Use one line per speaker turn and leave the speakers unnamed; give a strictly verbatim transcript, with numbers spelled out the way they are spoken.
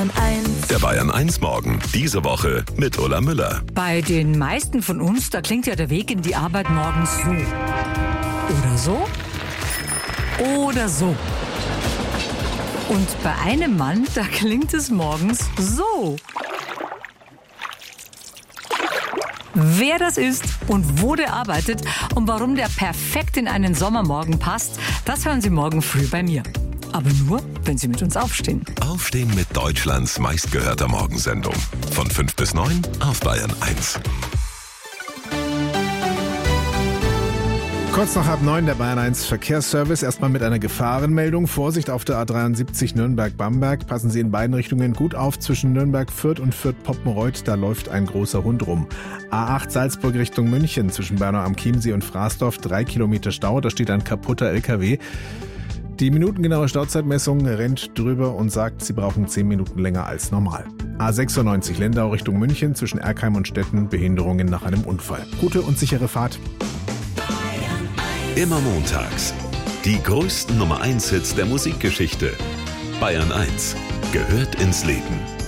Bayern eins.
Der Bayern eins Morgen. Diese Woche mit Ulla Müller.
Bei den meisten von uns, da klingt ja der Weg in die Arbeit morgens so. Oder so. Oder so. Und bei einem Mann, da klingt es morgens so. Wer das ist und wo der arbeitet und warum der perfekt in einen Sommermorgen passt, das hören Sie morgen früh bei mir. Aber nur, wenn Sie mit uns aufstehen.
Aufstehen mit Deutschlands meistgehörter Morgensendung. Von fünf bis neun auf Bayern eins.
Kurz nach halb neun der Bayern eins Verkehrsservice. Erstmal mit einer Gefahrenmeldung. Vorsicht auf der A dreiundsiebzig Nürnberg-Bamberg. Passen Sie in beiden Richtungen gut auf. Zwischen Nürnberg-Fürth und Fürth-Poppenreuth, da läuft ein großer Hund rum. A acht Salzburg Richtung München. Zwischen Bernau am Chiemsee und Fraßdorf drei Kilometer Stau. Da steht ein kaputter L K W. Die minutengenaue Stauzeitmessung rennt drüber und sagt, Sie brauchen zehn Minuten länger als normal. A sechsundneunzig Lendau Richtung München. Zwischen Erkheim und Stetten Behinderungen nach einem Unfall. Gute und sichere Fahrt.
Immer montags. Die größten Nummer eins Hits der Musikgeschichte. Bayern eins gehört ins Leben.